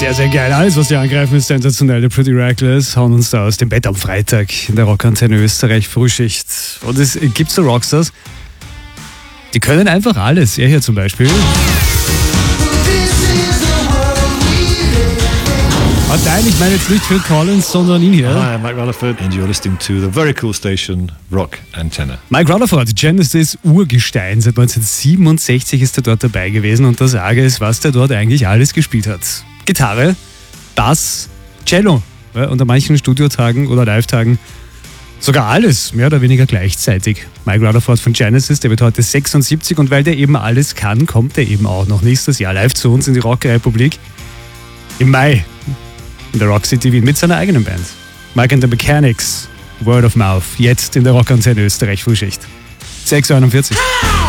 Sehr, sehr geil. Alles, was die angreifen, ist sensationell. The Pretty Reckless hauen uns da aus dem Bett am Freitag in der Rockantenne Österreich Frühschicht. Und es gibt so Rockstars, die können einfach alles. Er hier zum Beispiel. Und nein, ich meine jetzt nicht Phil Collins, sondern ihn hier. Hi, I'm Mike Rutherford and you're listening to the very cool station Rock Antenne. Mike Rutherford, Genesis Urgestein. Seit 1967 ist er dort dabei gewesen und das Arge ist, was der dort eigentlich alles gespielt hat. Gitarre, Bass, Cello. Ja, und an manchen Studiotagen oder Live-Tagen sogar alles, mehr oder weniger gleichzeitig. Mike Rutherford von Genesis, der wird heute 76 und weil der eben alles kann, kommt er eben auch noch nächstes Jahr live zu uns in die Rockrepublik. Im Mai in der Rock City Wien mit seiner eigenen Band. Mike and the Mechanics, Word of Mouth, jetzt in der Rockantenne Österreich Frühschicht. 6:41 Uhr.